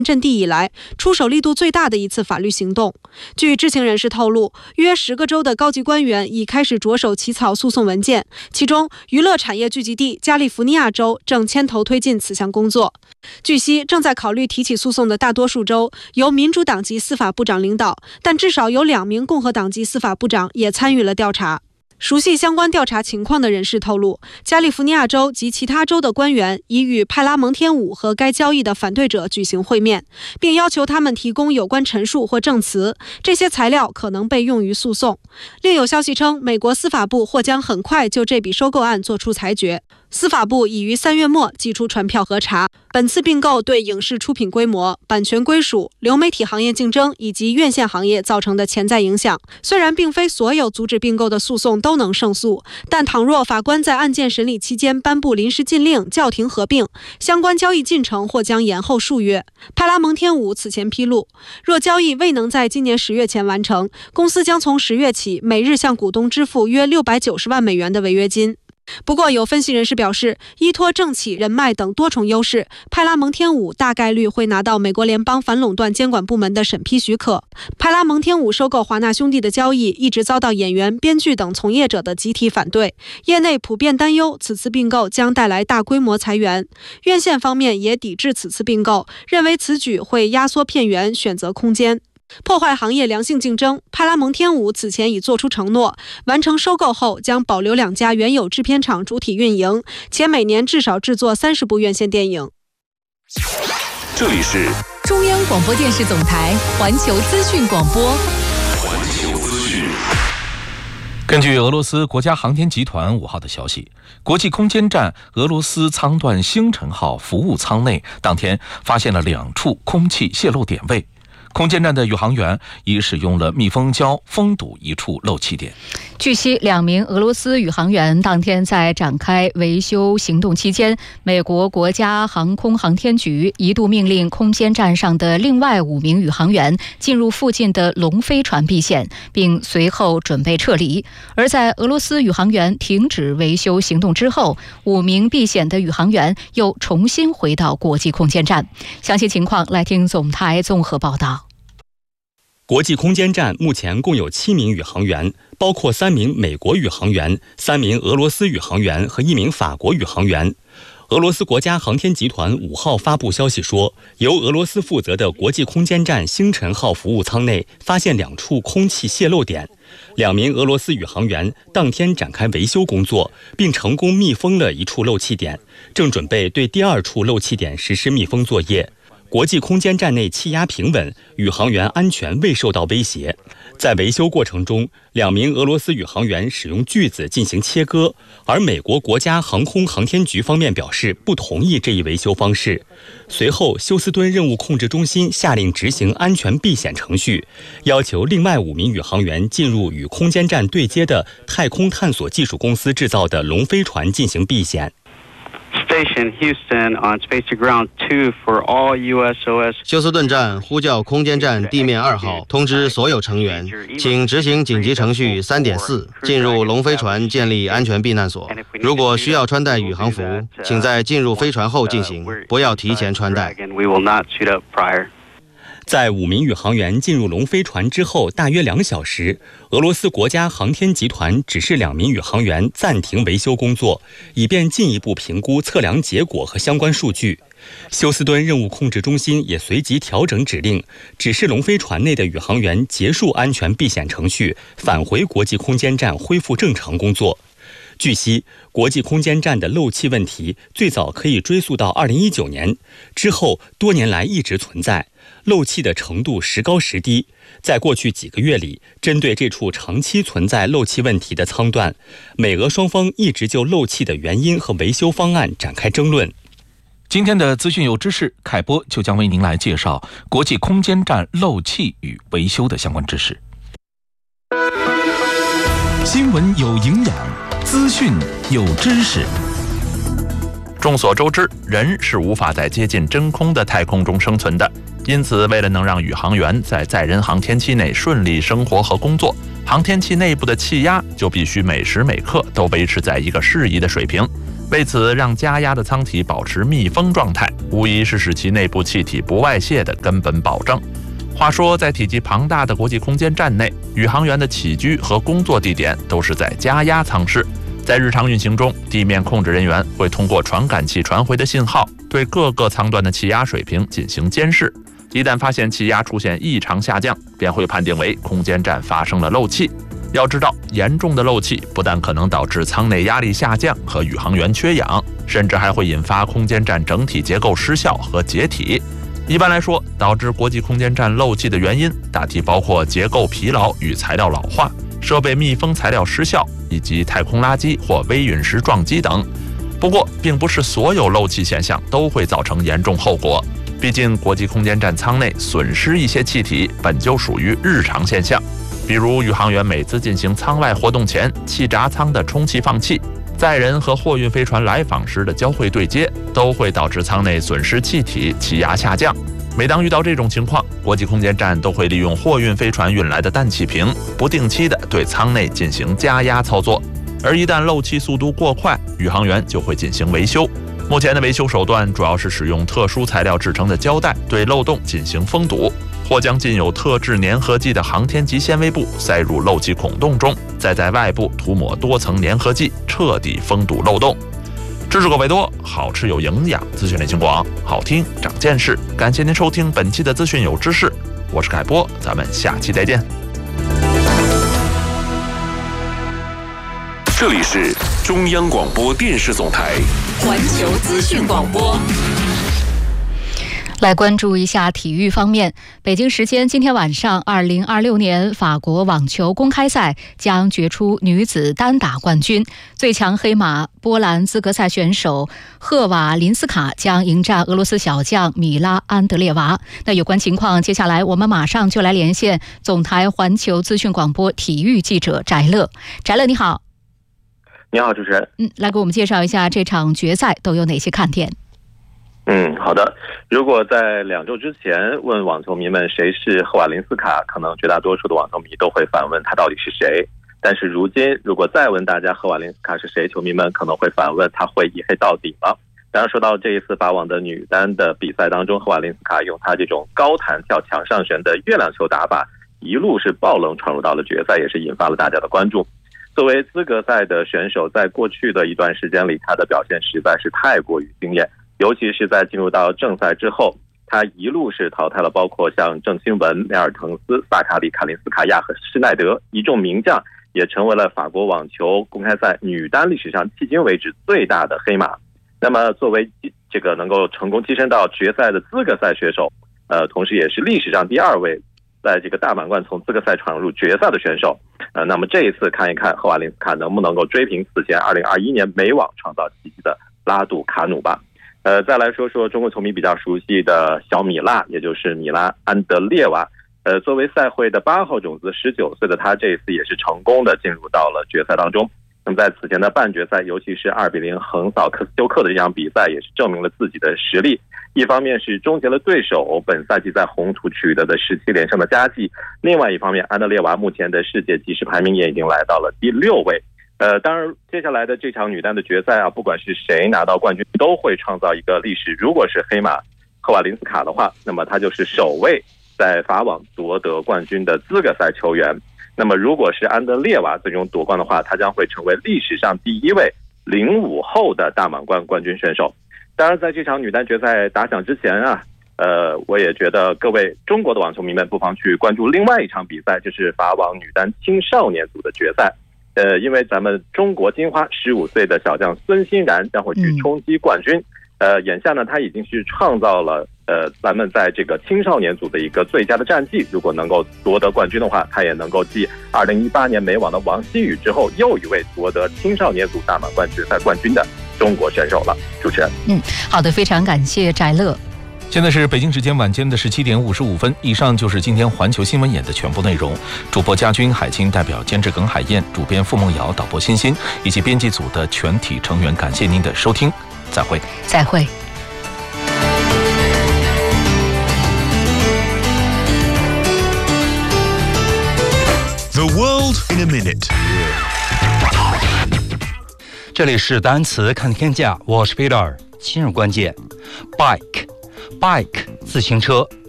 阵地以来出手力度最大的一次法律行动。据知情人士透露，约10个州的高级官员已开始着手起草诉讼文件，其中娱乐产业聚集地加利福尼亚州正牵头推进此项工作。据悉，正在考虑提起诉讼的大多数州由民主党籍司法部长领导，但至少有2名共和党籍司法部长也参与了调查。熟悉相关调查情况的人士透露，加利福尼亚州及其他州的官员已与派拉蒙天五和该交易的反对者举行会面，并要求他们提供有关陈述或证词，这些材料可能被用于诉讼。另有消息称，美国司法部或将很快就这笔收购案作出裁决。司法部已于3月末寄出传票核查本次并购对影视出品规模、版权归属、流媒体行业竞争以及院线行业造成的潜在影响。虽然并非所有阻止并购的诉讼都能胜诉，但倘若法官在案件审理期间颁布临时禁令叫停合并，相关交易进程或将延后数月。派拉蒙天五此前披露，若交易未能在今年10月前完成，公司将从10月起每日向股东支付约690万美元的违约金。不过，有分析人士表示，依托政企、人脉等多重优势，派拉蒙天五大概率会拿到美国联邦反垄断监管部门的审批许可。派拉蒙天五收购华纳兄弟的交易一直遭到演员、编剧等从业者的集体反对，业内普遍担忧此次并购将带来大规模裁员。院线方面也抵制此次并购，认为此举会压缩片源选择空间，破坏行业良性竞争。派拉蒙天五此前已作出承诺，完成收购后将保留2家原有制片厂主体运营，且每年至少制作30部院线电影。 这里是中央广播电视总台环球资讯广播。 环球资讯。 根据俄罗斯国家航天集团5号的消息，国际空间站俄罗斯舱段星辰号服务舱内当天发现了2处空气泄漏点位。空间站的宇航员已使用了密封胶封堵一处漏气点。 据悉，2名俄罗斯宇航员当天在展开维修行动期间，美国国家航空航天局一度命令空间站上的另外5名宇航员进入附近的龙飞船避险，并随后准备撤离。而在俄罗斯宇航员停止维修行动之后，5名避险的宇航员又重新回到国际空间站。详细情况来听总台综合报道。 国际空间站目前共有7名宇航员，包括3名美国宇航员、3名俄罗斯宇航员和1名法国宇航员。俄罗斯国家航天集团5号发布消息说，由俄罗斯负责的国际空间站星辰号服务舱内发现2处空气泄漏点，2名俄罗斯宇航员当天展开维修工作，并成功密封了1处漏气点，正准备对第2处漏气点实施密封作业。国际空间站内气压平稳，宇航员安全未受到威胁。在维修过程中，2名俄罗斯宇航员使用锯子进行切割，而美国国家航空航天局方面表示不同意这一维修方式。随后，休斯敦任务控制中心下令执行安全避险程序，要求另外5名宇航员进入与空间站对接的太空探索技术公司制造的龙飞船进行避险。 Station Houston on Space to Ground 2 for all USOS。 休斯顿站呼叫空间站地面2号，通知所有成员，请执行紧急程序 3.4， 进入龙飞船建立安全避难所。如果需要穿戴宇航服，请在进入飞船后进行，不要提前穿戴。 在5名宇航员进入龙飞船之后大约2小时，俄罗斯国家航天集团指示2名宇航员暂停维修工作，以便进一步评估测量结果和相关数据。休斯敦任务控制中心也随即调整指令，指示龙飞船内的宇航员结束安全避险程序，返回国际空间站恢复正常工作。据悉，国际空间站的漏气问题最早可以追溯到2019年，之后多年来一直存在，漏气的程度时高时低。在过去几个月里，针对这处长期存在漏气问题的舱段，美俄双方一直就漏气的原因和维修方案展开争论。 今天的资讯有知识凯播就将为您来介绍国际空间站漏气与维修的相关知识。 新闻有营养，资讯有知识。 众所周知，人是无法在接近真空的太空中生存的，因此为了能让宇航员在载人航天器内顺利生活和工作，航天器内部的气压就必须每时每刻都维持在一个适宜的水平。 为此，让加压的舱体保持密封状态，无疑是使其内部气体不外泄的根本保证。话说，在体积庞大的国际空间站内，宇航员的起居和工作地点都是在加压舱室。在日常运行中，地面控制人员会通过传感器传回的信号，对各个舱段的气压水平进行监视。一旦发现气压出现异常下降，便会判定为空间站发生了漏气。要知道，严重的漏气不但可能导致舱内压力下降和宇航员缺氧，甚至还会引发空间站整体结构失效和解体。一般来说，导致国际空间站漏气的原因大体包括结构疲劳与材料老化、设备密封材料失效以及太空垃圾或微陨石撞击等。不过，并不是所有漏气现象都会造成严重后果。毕竟，国际空间站舱内损失一些气体本就属于日常现象，比如宇航员每次进行舱外活动前气闸舱的充气放气，载人和货运飞船来访时的交会对接，都会导致舱内损失气体，气压下降。每当遇到这种情况，国际空间站都会利用货运飞船运来的氮气瓶，不定期的对舱内进行加压操作。而一旦漏气速度过快，宇航员就会进行维修。目前的维修手段主要是使用特殊材料制成的胶带对漏洞进行封堵，或将浸有特制粘合剂的航天级纤维布塞入漏气孔洞中，再在外部涂抹多层粘合剂，彻底封堵漏洞。知识口味多，好吃有营养，资讯类型广，好听长见识。感谢您收听本期的资讯有知识，我是凯波，咱们下期再见。 这里是中央广播电视总台环球资讯广播。来关注一下体育方面，北京时间今天晚上，2026年法国网球公开赛将决出女子单打冠军，最强黑马波兰资格赛选手赫瓦林斯卡将迎战俄罗斯小将米拉安德烈娃。那有关情况，接下来我们马上就来连线总台环球资讯广播体育记者翟乐。翟乐你好。 你好，主持人。 来给我们介绍一下这场决赛都有哪些看点。 好的。如果在2周之前问网球迷们谁是赫瓦林斯卡，可能绝大多数的网球迷都会反问他到底是谁。但是如今，如果再问大家赫瓦林斯卡是谁，球迷们可能会反问他会一黑到底吗？当然，说到这一次法网的女单的比赛当中，赫瓦林斯卡用她这种高弹跳墙上旋的月亮球打法，一路是爆冷闯入到了决赛，也是引发了大家的关注。作为资格赛的选手，在过去的一段时间里，他的表现实在是太过于惊艳，尤其是在进入到正赛之后，他一路是淘汰了包括像郑钦文、梅尔滕斯、萨卡里、卡林斯卡娅和施耐德一众名将，也成为了法国网球公开赛女单历史上迄今为止最大的黑马。那么作为这个能够成功跻身到决赛的资格赛选手，同时也是历史上第2位在这个大满贯从资格赛闯入决赛的选手。那么这一次看一看赫瓦林斯卡能不能够追平此前2021年美网创造奇迹的拉杜卡努吧。再来说说中国球迷比较熟悉的小米辣，也就是米拉安德烈娃。作为赛会的8号种子，19岁的他这一次也是成功的进入到了决赛当中。那么在此前的半决赛，尤其是2-0横扫科斯丘克的这场比赛，也是证明了自己的实力。一方面是终结了对手本赛季在红土取得的17连胜的佳绩，另外一方面，安德烈娃目前的世界计时排名也已经来到了第6位。当然，接下来的这场女单的决赛啊，不管是谁拿到冠军，都会创造一个历史。如果是黑马赫瓦林斯卡的话，那么他就是首位在法网夺得冠军的资格赛球员。那么如果是安德烈娃最终夺冠的话，他将会成为历史上第1位05后的大满贯冠军选手。当然，在这场女单决赛打响之前啊，我也觉得各位中国的网球迷们不妨去关注另外一场比赛，就是法网女单青少年组的决赛。因为咱们中国金花15岁的小将孙欣然将会去冲击冠军。眼下呢，他已经是创造了咱们在这个青少年组的一个最佳的战绩。如果能够夺得冠军的话，他也能够继2018年美网的王希雨之后，又一位夺得青少年组大满贯决赛冠军的中国选手了。主持人， 好的，非常感谢翟乐。 现在是北京时间晚间的17点55分，以上就是今天环球新闻眼的全部内容。主播家军、海清，代表监制耿海燕，主编付梦瑶，导播欣欣，以及编辑组的全体成员，感谢您的收听，再会。 再会。 The world in a minute。 这里是单词看天下，我是 Peter。今日关键 bike 自行车，